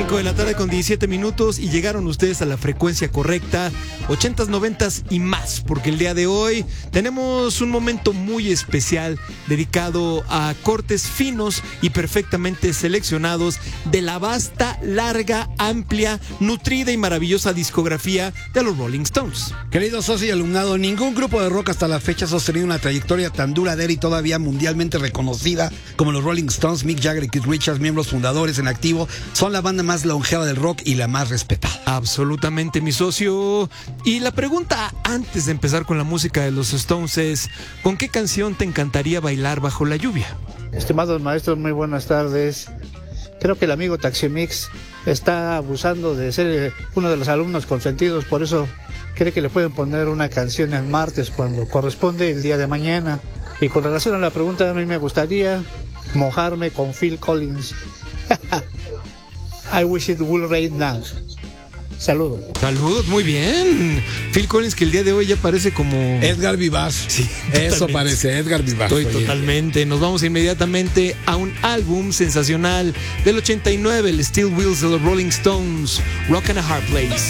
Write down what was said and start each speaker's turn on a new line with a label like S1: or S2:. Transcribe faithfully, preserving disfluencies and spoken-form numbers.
S1: cinco de la tarde con diecisiete minutos y llegaron ustedes a la frecuencia correcta, ochentas, noventas y más, porque el día de hoy tenemos un momento muy especial dedicado a cortes finos y perfectamente seleccionados de la vasta, larga, amplia, nutrida y maravillosa discografía de los Rolling Stones.
S2: Querido socio y alumnado, ningún grupo de rock hasta la fecha ha sostenido una trayectoria tan duradera y todavía mundialmente reconocida como los Rolling Stones. Mick Jagger y Keith Richards, miembros fundadores en activo, son la banda más longeva del rock y la más respetada.
S1: Absolutamente, mi socio. Y la pregunta antes de empezar con la música de los Stones es: ¿con qué canción te encantaría bailar bajo la lluvia?
S3: Estimados maestros, muy buenas tardes. Creo que el amigo Taximix está abusando de ser uno de los alumnos consentidos, por eso cree que le pueden poner una canción el martes cuando corresponde el día de mañana. Y con relación a la pregunta, a mí me gustaría mojarme con Phil Collins. I wish it would rain now. Saludos.
S1: Saludos, muy bien. Phil Collins, que el día de hoy ya parece como
S2: Edgar Vivaz.
S1: Sí,
S2: eso
S1: totalmente.
S2: parece Edgar Vivaz.
S1: Estoy
S2: oye.
S1: totalmente. Nos vamos inmediatamente a un álbum sensacional del ochenta y nueve, el Steel Wheels de los Rolling Stones, Rock and a Hard Place.